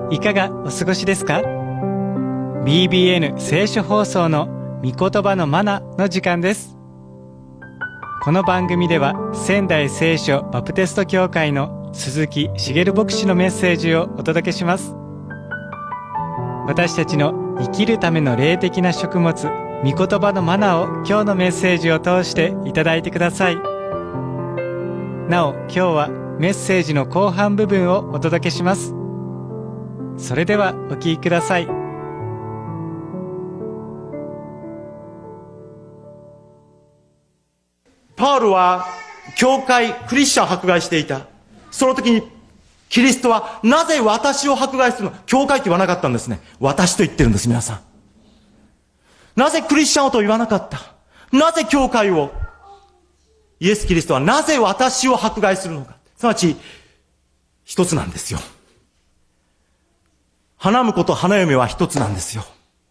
いかがお過ごしですか？ BBN 聖書放送の御言葉のマナの時間です。この番組では仙台聖書バプテスト教会の鈴木茂牧師のメッセージをお届けします。私たちの生きるための霊的な食物、御言葉のマナを今日のメッセージを通していただいてください。なお、今日はメッセージの後半部分をお届けします。それではお聞きください。 パウロは教会、クリスチャンを迫害していた。その時にキリストはなぜ私を迫害するの？教会って言わなかったんですね。私と言ってるんです、皆さん。なぜクリスチャンをと言わなかった？なぜ教会を？イエス・キリストはなぜ私を迫害するのか。すなわち、一つなんですよ。花婿と花嫁は一つなんですよ。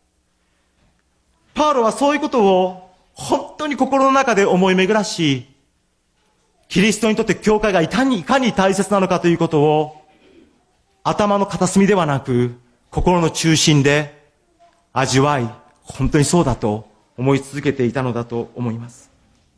パウロはそういうことを本当に心の中で思い巡らし、キリストにとって教会がいかに大切なのかということを、頭の片隅ではなく、心の中心で味わい、本当にそうだと思い続けていたのだと思います。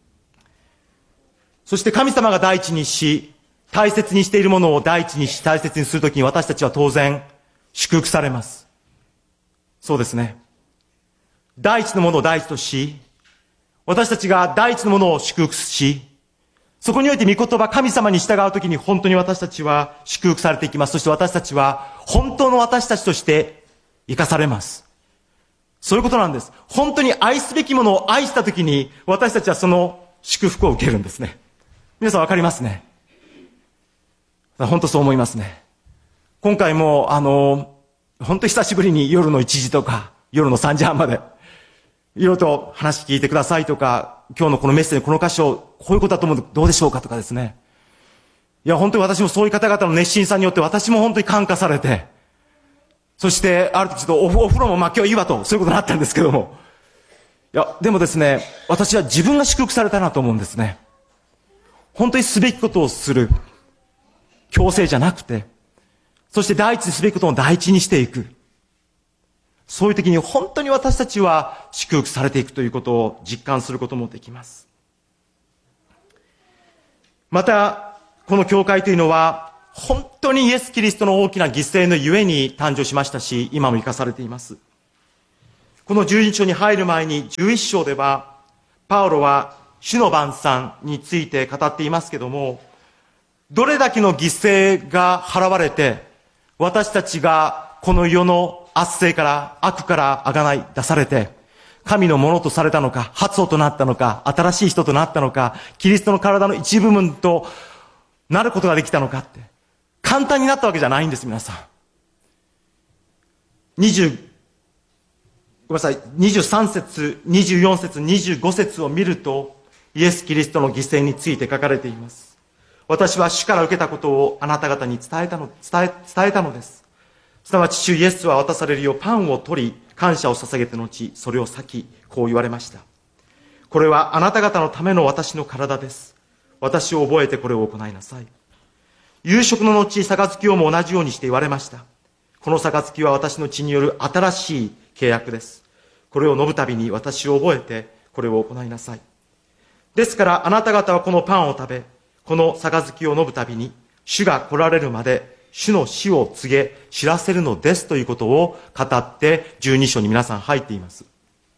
そして神様が第一にし、大切にしているものを第一にし、大切にするときに私たちは当然、祝福されます。そうですね。第一のものを第一とし、私たちが第一のものを祝福し、そこにおいて御言葉、神様に従うときに本当に私たちは祝福されていきます。そして私たちは本当の私たちとして生かされます。そういうことなんです。本当に愛すべきものを愛したときに私たちはその祝福を受けるんですね。皆さんわかりますね。本当そう思いますね。今回も本当久しぶりに夜の1時とか夜の3時半までいろいろと話聞いてくださいとか、今日のこのメッセージ、この箇所、こういうことだと思うのどうでしょうかとかですね。いや、本当に私もそういう方々の熱心さによって私も本当に感化されて、そしてある時ちょっとお風呂も今日いいわと、そういうことになったんですけども。いや、でもですね、私は自分が祝福されたなと思うんですね。本当にすべきことをする。強制じゃなくて、そして第一にすべきことを第一にしていく。そういう時に本当に私たちは祝福されていくということを実感することもできます。また、この教会というのは、本当にイエス・キリストの大きな犠牲のゆえに誕生しましたし、今も生かされています。この12章に入る前に11章では、パウロは主の晩餐について語っていますけども、どれだけの犠牲が払われて、私たちがこの世の悪性から悪から贖い出されて、神のものとされたのか、発音となったのか、新しい人となったのか、キリストの体の一部分となることができたのかって、簡単になったわけじゃないんです、皆さん。23節、24節、25節を見ると、イエス・キリストの犠牲について書かれています。私は主から受けたことをあなた方に伝えたのです。すなわち主イエスは渡されるようパンを取り、感謝を捧げて後、それを裂き、こう言われました。これはあなた方のための私の体です。私を覚えてこれを行いなさい。夕食の後、杯をも同じようにして言われました。この杯は私の血による新しい契約です。これを飲むたびに私を覚えてこれを行いなさい。ですからあなた方はこのパンを食べ、この杯を飲むたびに、主が来られるまで、主の死を告げ、知らせるのですということを語って、12章に皆さん入っています。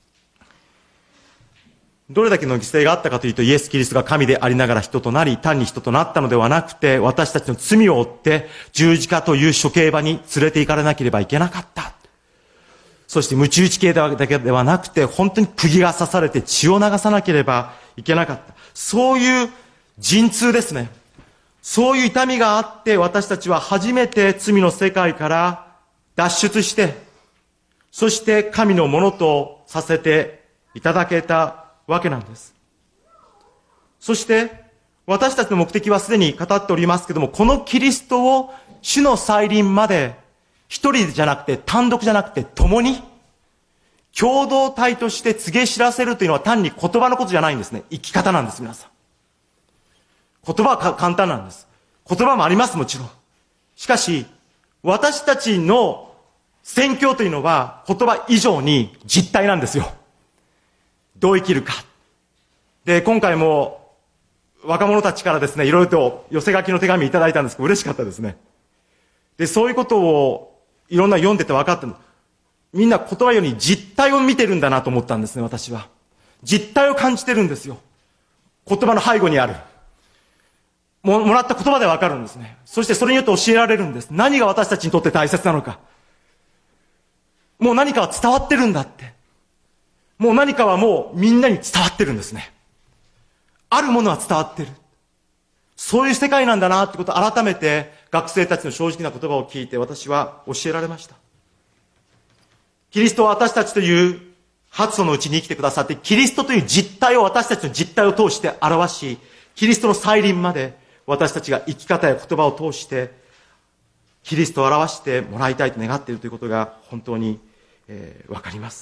どれだけの犠牲があったかというと、イエス・キリストが神でありながら人となり、単に人となったのではなくて、私たちの罪を負って、十字架という処刑場に連れて行かれなければいけなかった。そして、鞭打ち刑だけではなくて、本当に釘が刺されて血を流さなければいけなかった。そういう陣痛ですね。そういう痛みがあって、私たちは初めて罪の世界から脱出して、そして神のものとさせていただけたわけなんです。そして、私たちの目的はすでに語っておりますけども、このキリストを主の再臨まで、一人じゃなくて、単独じゃなくて、共に、共同体として告げ知らせるというのは単に言葉のことじゃないんですね。生き方なんです、皆さん。言葉は簡単なんです。言葉もあります、もちろん。しかし、 私たちの宣教というのは言葉以上に実体なんですよ。どう生きるか。で、今回も若者たちからですね、いろいろと寄せ書きの手紙いただいたんですけど、嬉しかったですね。で、そういうことをいろんな読んでて分かったの。みんな言葉より実体を見てるんだなと思ったんですね、私は。実体を感じてるんですよ。言葉の背後にある。もらった言葉で分かるんですね。そしてそれによって教えられるんです。何が私たちにとって大切なのか。もう何かは伝わってるんだって。もう何かはもうみんなに伝わってるんですね。あるものは伝わってる。そういう世界なんだなってことを改めて学生たちの正直な言葉を聞いて私は教えられました。キリストは私たちという発想のうちに生きてくださって、キリストという実体を私たちの実体を通して表し、キリストの再臨まで私たちが生き方や言葉を通してキリストを表してもらいたいと願っているということが本当に、わかります。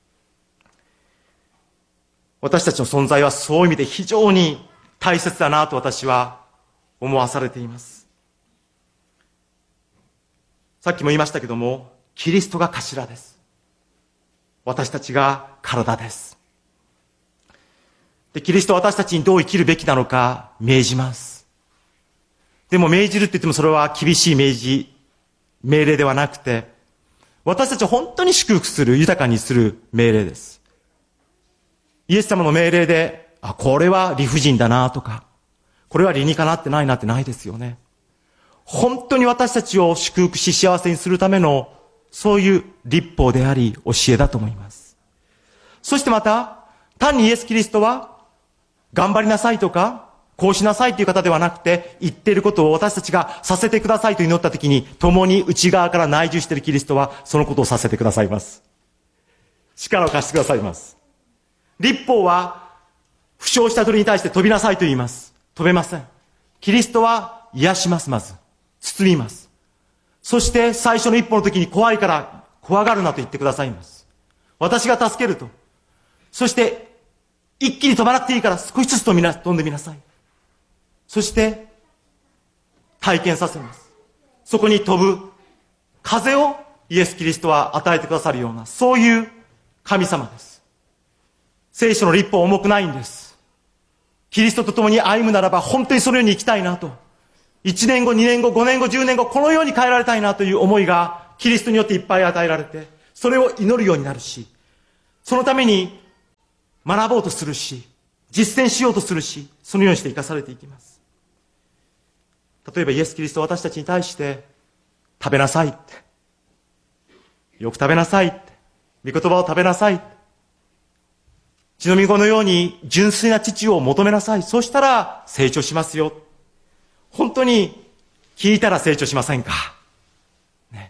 私たちの存在はそういう意味で非常に大切だなと私は思わされています。さっきも言いましたけども、キリストが頭です。私たちが体です。で、キリストは私たちにどう生きるべきなのか命じます。でも命じるって言ってもそれは厳しい命令ではなくて、私たちを本当に祝福する、豊かにする命令です。イエス様の命令で、これは理不尽だなとか、これは理にかなってないなってないですよね。本当に私たちを祝福し幸せにするための、そういう律法であり、教えだと思います。そしてまた、単にイエス・キリストは、頑張りなさいとか、こうしなさいという方ではなくて、言っていることを私たちがさせてくださいと祈ったときに、共に内側から内住しているキリストは、そのことをさせてくださいます。力を貸してくださいます。律法は、負傷した鳥に対して飛びなさいと言います。飛べません。キリストは癒します、まず。包みます。そして最初の一歩の時に怖いから怖がるなと言ってくださいます。私が助けると。そして一気に飛ばなくていいから少しずつ飛んでみなさい。そして体験させます。そこに飛ぶ風をイエス・キリストは与えてくださるような、そういう神様です。聖書の律法は重くないんです。キリストと共に歩むならば本当にそのように生きたいなと。1年後、2年後、5年後、10年後、このように変えられたいなという思いがキリストによっていっぱい与えられて、それを祈るようになるし、そのために学ぼうとするし、実践しようとするし、そのようにして生かされていきます。例えばイエス・キリストは私たちに対して、食べなさいって。よく食べなさいって。御言葉を食べなさいって。血の御子のように純粋な父を求めなさい。そうしたら成長しますよ。本当に聞いたら成長しませんか、ね、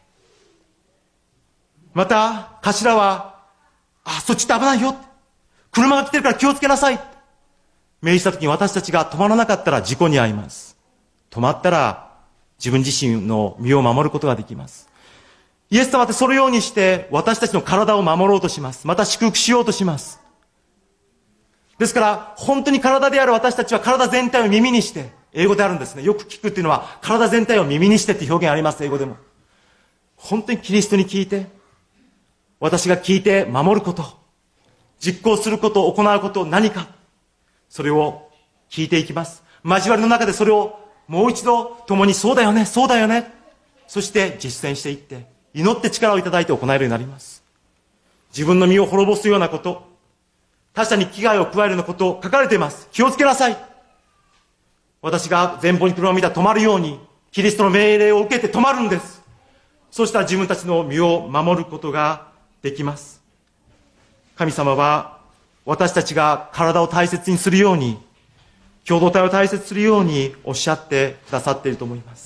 また頭はそっちって危ないよ、車が来てるから気をつけなさい命じた時に、私たちが止まらなかったら事故に遭います。止まったら自分自身の身を守ることができます。イエス様ってそのようにして私たちの体を守ろうとします。また祝福しようとします。ですから本当に体である私たちは体全体を耳にして、英語であるんですね。よく聞くっていうのは、体全体を耳にしてって表現あります、英語でも。本当にキリストに聞いて、私が聞いて守ること、実行すること、行うこと、何か、それを聞いていきます。交わりの中でそれをもう一度共にそうだよね、そうだよね。そして実践していって、祈って力をいただいて行えるようになります。自分の身を滅ぼすようなこと、他者に危害を加えるようなことを書かれています。気をつけなさい。私が前方に車を見たら止まるように、キリストの命令を受けて止まるんです。そうしたら自分たちの身を守ることができます。神様は私たちが体を大切にするように、共同体を大切にするようにおっしゃってくださっていると思います。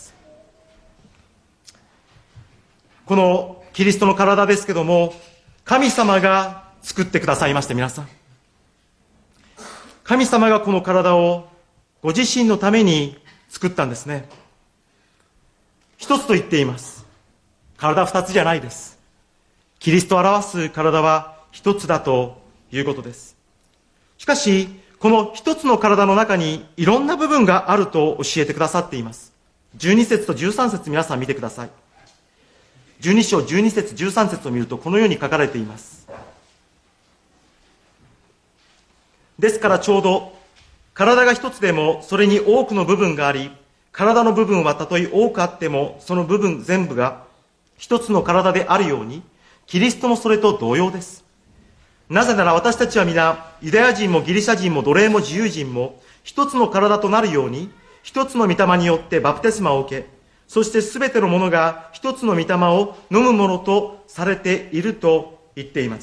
このキリストの体ですけども、神様が作ってくださいました。皆さん、神様がこの体をご自身のために作ったんですね。一つと言っています。体二つじゃないです。キリストを表す体は一つだということです。しかし、この一つの体の中にいろんな部分があると教えてくださっています。12節と13節皆さん見てください。 12章12節13節を見るとこのように書かれています。ですからちょうど体が一つでもそれに多くの部分があり、体の部分はたとえ多くあってもその部分全部が一つの体であるように、キリストもそれと同様です。なぜなら私たちは皆、ユダヤ人もギリシャ人も奴隷も自由人も一つの体となるように、一つの御霊によってバプテスマを受け、そしてすべてのものが一つの御霊を飲むものとされていると言っています。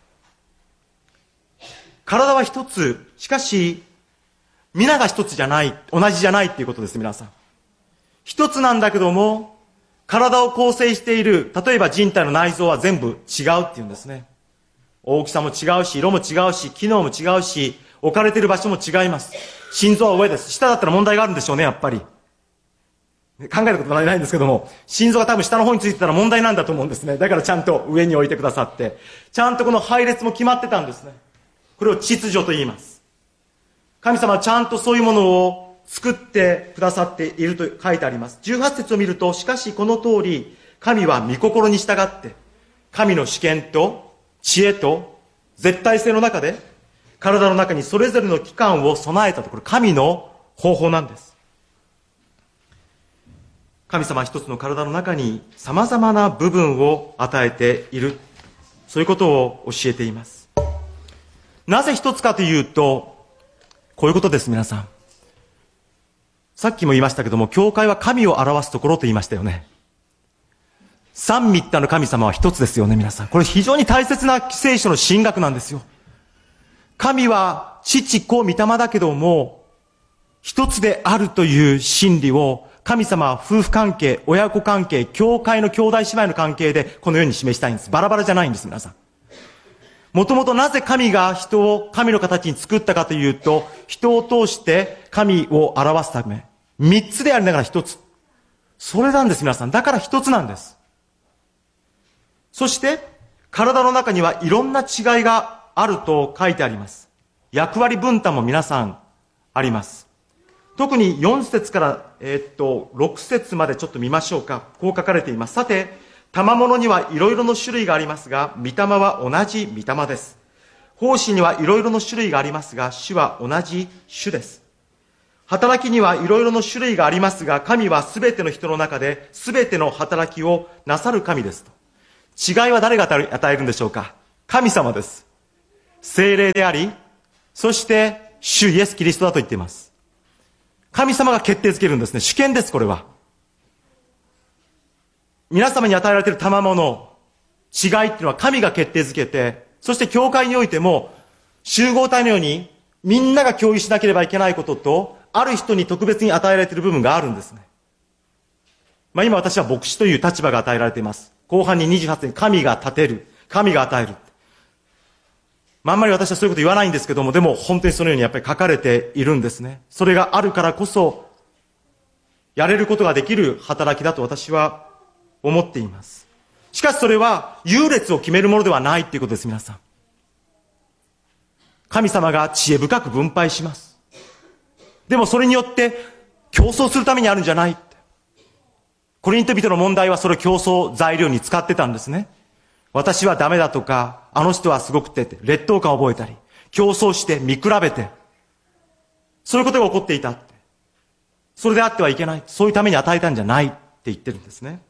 体は一つ、しかし皆が一つじゃない、同じじゃないっていうことです。皆さん一つなんだけども、体を構成している、例えば人体の内臓は全部違うっていうんですね。大きさも違うし、色も違うし、機能も違うし、置かれている場所も違います。心臓は上です。下だったら問題があるんでしょうね、やっぱり。考えたことないんですけども、心臓が多分下の方についてたら問題なんだと思うんですね。だからちゃんと上に置いてくださって、ちゃんとこの配列も決まってたんですね。これを秩序と言います。神様はちゃんとそういうものを作ってくださっていると書いてあります。18節を見ると、しかしこの通り、神は御心に従って、神の主権と知恵と絶対性の中で、体の中にそれぞれの器官を備えたと。これ神の方法なんです。神様は一つの体の中に様々な部分を与えている。そういうことを教えています。なぜ一つかというと、こういうことです。皆さん、さっきも言いましたけども、教会は神を表すところと言いましたよね。三位一体の神様は一つですよね。皆さん、これ非常に大切な聖書の神学なんですよ。神は父子御霊だけども一つであるという真理を、神様は夫婦関係、親子関係、教会の兄弟姉妹の関係でこのように示したいんです。バラバラじゃないんです。皆さん、もともとなぜ神が人を神の形に作ったかというと、人を通して神を表すため、三つでありながら一つ、それなんです。皆さん、だから一つなんです。そして体の中にはいろんな違いがあると書いてあります。役割分担も皆さんあります。特に4節から6節までちょっと見ましょうか。こう書かれています。さて、賜物にはいろいろの種類がありますが、御霊は同じ御霊です。奉仕にはいろいろの種類がありますが、主は同じ主です。働きにはいろいろの種類がありますが、神はすべての人の中で、すべての働きをなさる神ですと。違いは誰が与えるんでしょうか。神様です。聖霊であり、そして主イエス・キリストだと言っています。神様が決定づけるんですね。主権です。これは皆様に与えられている賜物、違いっていうのは神が決定づけて、そして教会においても集合体のようにみんなが共有しなければいけないことと、ある人に特別に与えられている部分があるんですね。今私は牧師という立場が与えられています。後半に28節に神が立てる、神が与える。あんまり私はそういうこと言わないんですけども、でも本当にそのようにやっぱり書かれているんですね。それがあるからこそやれることができる働きだと私は思っています。しかしそれは優劣を決めるものではないということです。皆さん、神様が知恵深く分配します。でもそれによって競争するためにあるんじゃない。コリント人の問題はそれを競争材料に使ってたんですね。私はダメだとか、あの人はすごくてって劣等感を覚えたり、競争して見比べて、そういうことが起こっていたって。それであってはいけない。そういうために与えたんじゃないって言ってるんですね。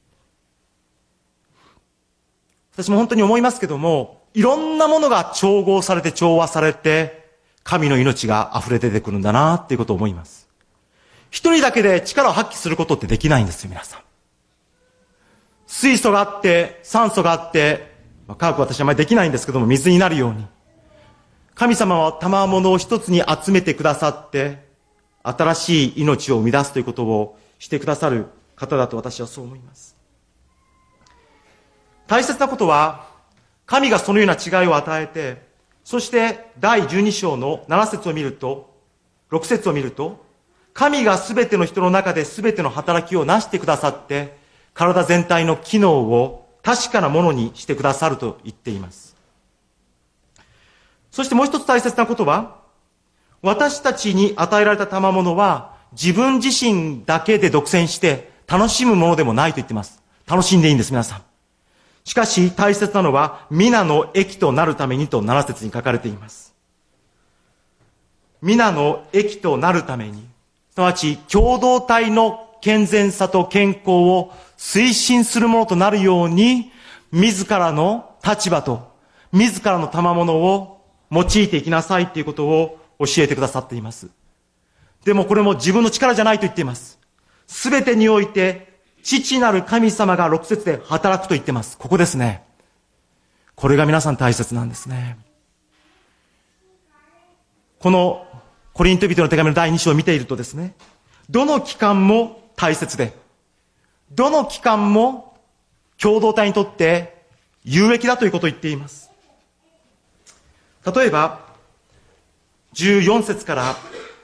私も本当に思いますけども、いろんなものが調合されて調和されて、神の命が溢れ出てくるんだなっていうことを思います。一人だけで力を発揮することってできないんですよ、皆さん。水素があって、酸素があって、科学は私はあまりできないんですけども、水になるように。神様は賜物を一つに集めてくださって、新しい命を生み出すということをしてくださる方だと私はそう思います。大切なことは、神がそのような違いを与えて、そして第12章の7節を見ると、6節を見ると、神がすべての人の中で全ての働きをなしてくださって、体全体の機能を確かなものにしてくださると言っています。そしてもう一つ大切なことは、私たちに与えられた賜物は自分自身だけで独占して楽しむものでもないと言っています。 楽しんでいいんです、皆さん。しかし大切なのは、皆の益となるためにと7節に書かれています。皆の益となるために、すなわち共同体の健全さと健康を推進するものとなるように、自らの立場と自らの賜物を用いていきなさいということを教えてくださっています。でもこれも自分の力じゃないと言っています。すべてにおいて父なる神様が6節で働くと言っています。ここですね。これが皆さん大切なんですね。このコリント人の手紙の第2章を見ているとですね、どの期間も大切で、どの期間も共同体にとって有益だということを言っています。例えば、14節から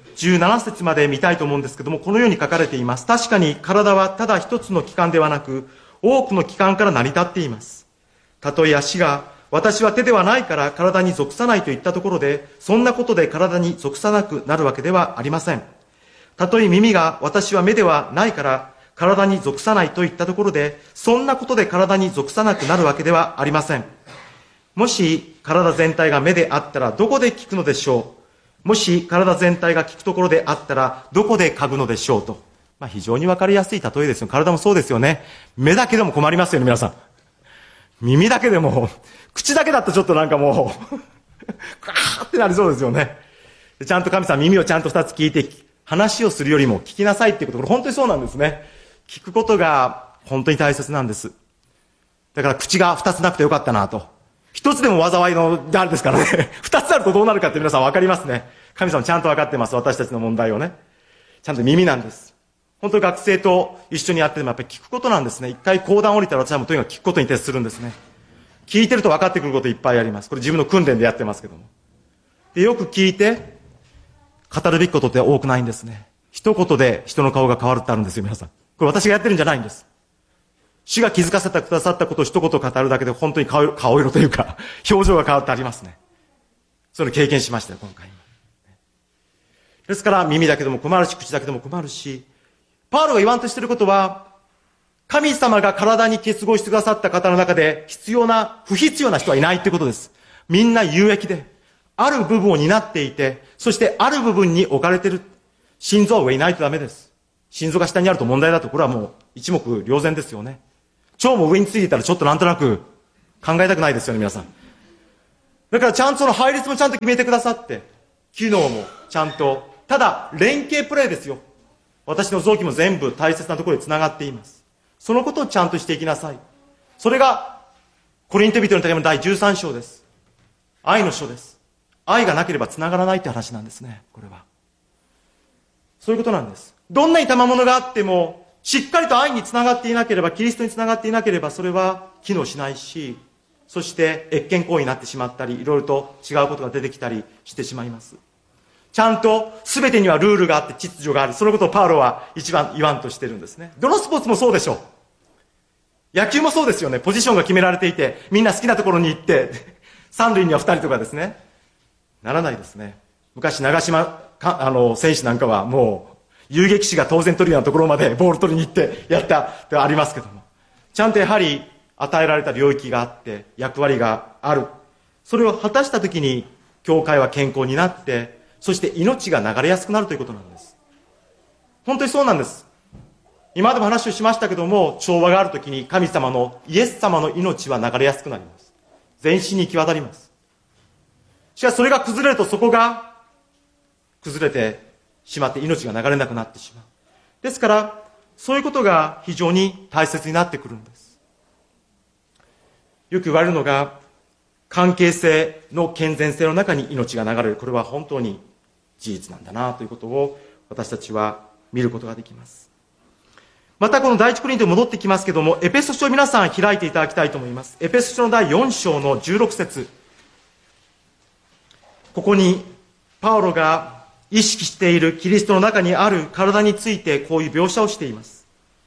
17節まで見たいと思うんですけども、このように書かれています。確かに体はただ一つの器官ではなく、多くの器官から成り立っています。たとえ足が、私は手ではないから体に属さないと言ったところで、そんなことで体に属さなくなるわけではありません。たとえ耳が、私は目ではないから体に属さないと言ったところで、そんなことで体に属さなくなるわけではありません。もし体全体が目であったらどこで聞くのでしょう。もし体全体が聞くところであったらどこで嗅ぐのでしょうと。非常にわかりやすい例えですよ。体もそうですよね。目だけでも困りますよね、皆さん。耳だけでも、口だけだとちょっとなんかもう、ガーってなりそうですよね。ちゃんと神様耳をちゃんと2つ聞いて、話をするよりも聞きなさいっていうこと、これ本当にそうなんですね。聞くことが本当に大切なんです。だから口が2つなくてよかったなと。1つでも災いのあれですからね。2つあるとどうなるかって皆さん分かりますね。神様ちゃんと分かってます。私たちの問題をね。ちゃんと耳なんです。本当に学生と一緒にやっててもやっぱり聞くことなんですね。一回講談降りたら私はもうとにかく聞くことに徹するんですね。聞いてると分かってくることいっぱいあります。これ自分の訓練でやってますけども。で、よく聞いて、語るべきことって多くないんですね。一言で人の顔が変わるってあるんですよ、皆さん。これ私がやってるんじゃないんです。主が気づかせてくださったことを一言語るだけで本当に顔色というか、表情が変わってありますね。それを経験しましたよ、今回。ですから耳だけでも困るし、口だけでも困るし、パウロが言わんとしていることは、神様が体に結合してくださった方の中で不必要な人はいないということです。みんな有益で、ある部分を担っていて、そしてある部分に置かれている。心臓は上にないとダメです。心臓が下にあると問題だと、これはもう一目瞭然ですよね。腸も上についていたらちょっとなんとなく考えたくないですよね、皆さん。だからちゃんとその配列もちゃんと決めてくださって、機能もちゃんと、ただ連携プレーですよ。私の臓器も全部大切なところで繋がっています。そのことをちゃんとしていきなさい。それがコリント人の手紙の第13章です。愛の書です。愛がなければ繋がらないって話なんですね、これは。そういうことなんです。どんなに賜物があっても、しっかりと愛につながっていなければ、キリストにつながっていなければ、それは機能しないし、そして越権行為になってしまったり、いろいろと違うことが出てきたりしてしまいます。ちゃんと全てにはルールがあって秩序がある。そのことをパウロは一番言わんとしてるんですね。どのスポーツもそうでしょう。野球もそうですよね。ポジションが決められていて、みんな好きなところに行って、三塁には2人とかですね。ならないですね。昔長島選手なんかはもう、遊撃士が当然取るようなところまでボール取りに行ってやったってありますけども。ちゃんとやはり与えられた領域があって、役割がある。それを果たしたときに、教会は健康になって、そして命が流れやすくなるということなんです。本当にそうなんです。今までも話をしましたけども、調和があるときに神様の、イエス様の命は流れやすくなります。全身に行き渡ります。しかしそれが崩れるとそこが崩れてしまって命が流れなくなってしまう。ですから、そういうことが非常に大切になってくるんです。よく言われるのが、関係性の健全性の中に命が流れる。これは本当に事実なんだなということを私たちは見ることができます。またこの第一コリントに戻ってきますけども、エペソ書を皆さん開いていただきたいと思います。エペソ書の第4章の16節。ここにパウロが意識しているキリストの中にある体についてこういう描写をしています。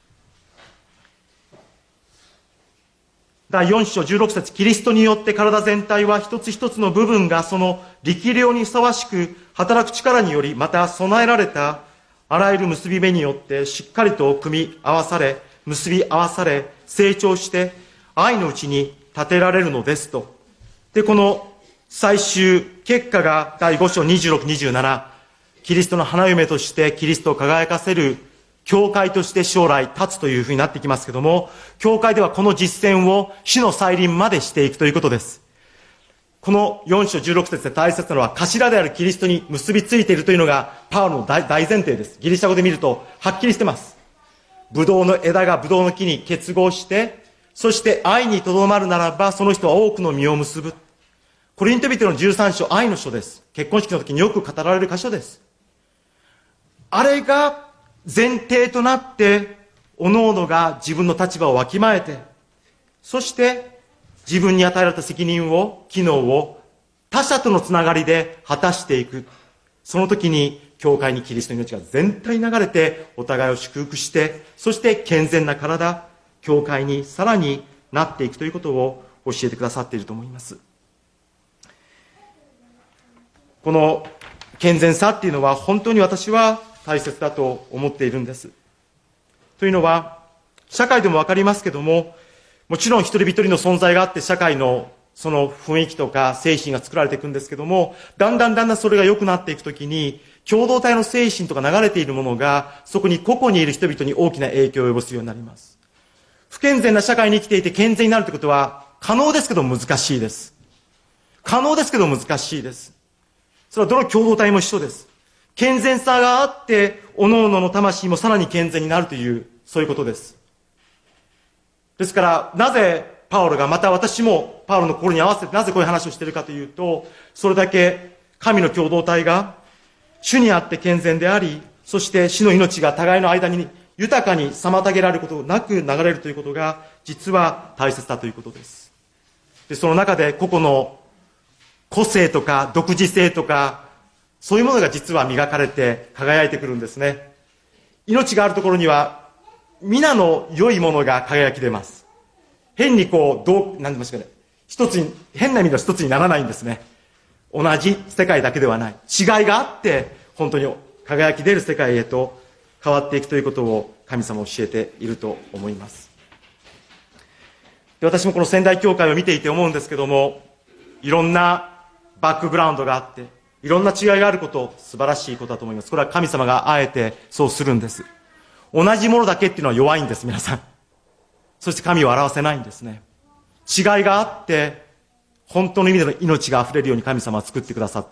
第4章16節、キリストによって体全体は一つ一つの部分がその力量にふさわしく働く力により、また備えられたあらゆる結び目によってしっかりと組み合わされ、 結び合わされ、成長して、愛のうちに立てられるのですと。で、この最終結果が第5章26、27、キリストの花嫁としてキリストを輝かせる教会として将来立つというふうになってきますけども、教会ではこの実践を主の再臨までしていくということです。この4章16節で大切なのは、頭であるキリストに結びついているというのがパウロの大前提です。ギリシャ語で見るとはっきりしてます。ブドウの枝がブドウの木に結合して、そして愛にとどまるならばその人は多くの実を結ぶ。コリント人の13章、愛の書です。結婚式の時によく語られる箇所です。あれが前提となって、各々が自分の立場をわきまえて、そして自分に与えられた責任を、機能を他者とのつながりで果たしていく。その時に教会にキリストの命が全体に流れて、お互いを祝福して、そして健全な体、教会にさらになっていくということを教えてくださっていると思います。この健全さっていうのは本当に私は大切だと思っているんです。というのは、社会でもわかりますけども、もちろん一人一人の存在があって社会のその雰囲気とか精神が作られていくんですけども、だんだんそれが良くなっていくときに、共同体の精神とか流れているものが、そこに個々にいる人々に大きな影響を及ぼすようになります。不健全な社会に生きていて健全になるということは可能ですけど難しいです。可能ですけど難しいです。それはどの共同体も一緒です。健全さがあって、各々の魂もさらに健全になるという、そういうことです。ですから、なぜパウロが、また私もパウロの心に合わせてなぜこういう話をしているかというと、それだけ神の共同体が主にあって健全であり、そして死の命が互いの間に豊かに妨げられることなく流れるということが実は大切だということです。で、その中で個々の個性とか独自性とか、そういうものが実は磨かれて輝いてくるんですね。命があるところには皆の良いものが輝き出ます。変になんて言いますかね、変な意味では一つにならないんですね。同じ世界だけではない。違いがあって、本当に輝き出る世界へと変わっていくということを神様教えていると思います。で、私もこの仙台教会を見ていて思うんですけども、いろんなバックグラウンドがあって、いろんな違いがあること、素晴らしいことだと思います。これは神様があえてそうするんです。同じものだけっていうのは弱いんです、皆さん。そして神を表せないんですね。違いがあって、本当の意味での命が溢れるように神様は作ってくださって